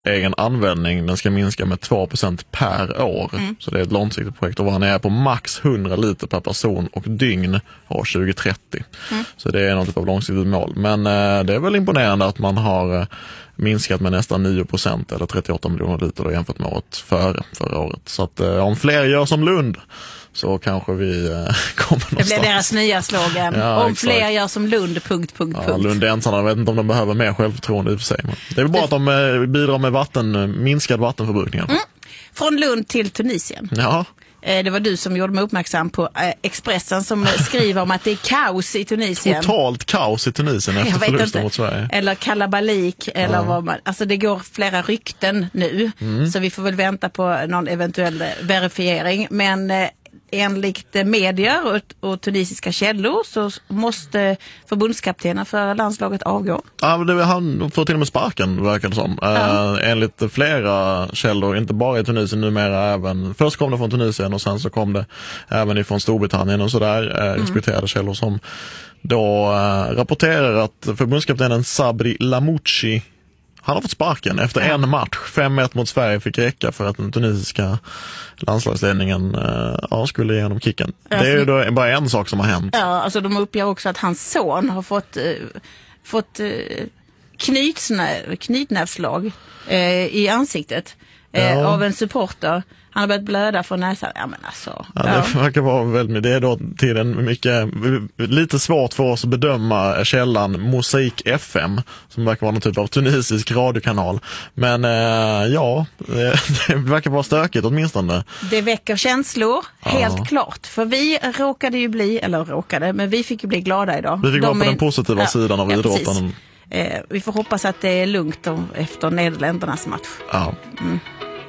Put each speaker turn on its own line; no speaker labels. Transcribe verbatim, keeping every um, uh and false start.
egen användning, den ska minska med två procent per år. Mm. Så det är ett långsiktigt projekt och han är på max hundra liter per person och dygn år tjugo trettio. Mm. Så det är något typ av långsiktigt mål. Men eh, det är väl imponerande att man har eh, minskat med nästan nio procent eller trettioåtta miljoner liter då, jämfört med året före förra året. Så att eh, om fler gör som Lund så kanske vi eh, kommer någonstans.
Det blir deras nya slogan. Ja, om exakt. Fler gör som Lund, punkt, punkt,
ja,
punkt.
Lund är ensamma, jag vet inte om de behöver mer självförtroende i och för sig. Men det är väl bra att de eh, bidrar med vatten, minskad vattenförbrukning. Mm.
Från Lund till Tunisien.
Ja.
Det var du som gjorde mig uppmärksam på Expressen som skriver om att det är kaos i Tunisien.
Totalt kaos i Tunisien efter förlusten mot Sverige.
Eller kalabalik, eller ja. vad man... Alltså det går flera rykten nu, mm. så vi får väl vänta på någon eventuell verifiering. Men eh, enligt medier och, och tunisiska källor så måste förbundskaptenen för landslaget avgå.
Ja, det, han får till och med sparken, verkar det som. Ja. Eh, enligt flera källor, inte bara i Tunisien numera även. Först kom det från Tunisien och sen så kom det även ifrån Storbritannien och sådär. Eh, mm. Respekterade källor som då eh, rapporterar att förbundskaptenen Sabri Lamouchi, han har fått sparken efter ja. en match. fem ett mot Sverige fick räcka för att den tunisiska landslagsledningen uh, ja, skulle ge honom kicken. Ja, det är ju då bara en sak som har hänt.
Ja, alltså de uppger också att hans son har fått, uh, fått uh, knytnä- knytnävslag uh, i ansiktet uh, ja. av en supporter. Han har börjat blöda från näsan. Ja, men alltså.
Ja, det ja. verkar vara väldigt, det är då tiden mycket, lite svårt för oss att bedöma källan Mosaik F M, som verkar vara någon typ av tunisisk radiokanal. Men eh, ja, det, det verkar vara stökigt åtminstone.
Det väcker känslor, ja. helt klart. För vi råkade ju bli, eller råkade, men vi fick ju bli glada idag.
Vi fick vara på
är,
den positiva
ja,
sidan av
ja,
idrotten.
Eh, vi får hoppas att det är lugnt efter Nederländernas match.
Ja. Mm.